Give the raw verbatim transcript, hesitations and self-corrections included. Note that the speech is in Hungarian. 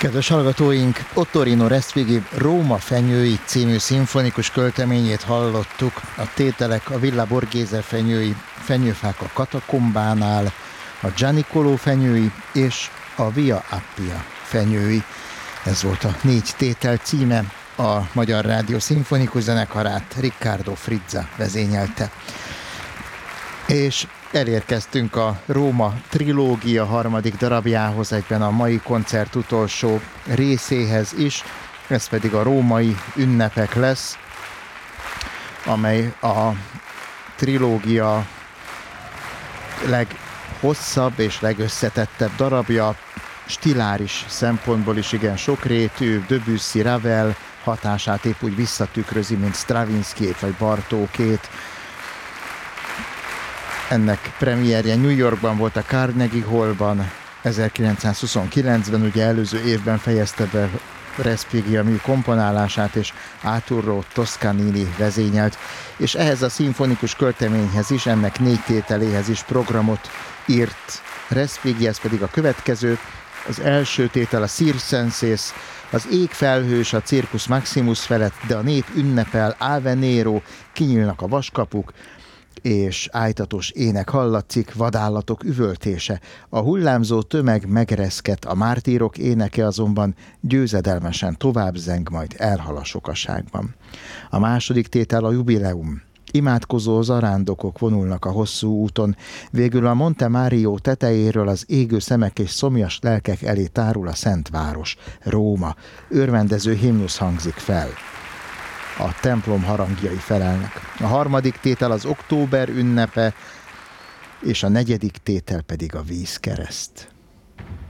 Kedves hallgatóink, Ottorino Respighi Róma fenyői című szimfonikus költeményét hallottuk. A tételek a Villa Borghese fenyői, fenyőfák a katakombánál, a Gianicolo fenyői és a Via Appia fenyői. Ez volt a négy tétel címe, a Magyar Rádió Szimfonikus Zenekarát Riccardo Frizza vezényelte. És elérkeztünk a Róma trilógia harmadik darabjához, egyben a mai koncert utolsó részéhez is, ez pedig a római ünnepek lesz, amely a trilógia leghosszabb és legösszetettebb darabja, stiláris szempontból is igen sokrétű, Debussy, Ravel hatását épp úgy visszatükrözi, mint Stravinskijét vagy Bartókét. Ennek premierje New Yorkban volt, a Carnegie Hallban ezerkilencszázhuszonkilencben, ugye előző évben fejezte be Respighi a mű komponálását, és Arturo Toscanini vezényelt, és ehhez a szimfonikus költeményhez is, ennek négy tételéhez is programot írt Respighi, ez pedig a következő. Az első tétel a Circenses, az ég felhős a Circus Maximus felett, de a nép ünnepel, Ave Nero, kinyílnak a vaskapuk, és ájtatos ének hallatszik, vadállatok üvöltése. A hullámzó tömeg megreszket, a mártírok éneke azonban győzedelmesen tovább zeng, majd elhal a sokaságban. A második tétel a jubileum. Imádkozó zarándokok vonulnak a hosszú úton, végül a Monte Mario tetejéről az égő szemek és szomjas lelkek elé tárul a Szent Város, Róma. Örvendező himnusz hangzik fel. A templom harangjai felelnek. A harmadik tétel az október ünnepe, és a negyedik tétel pedig a vízkereszt.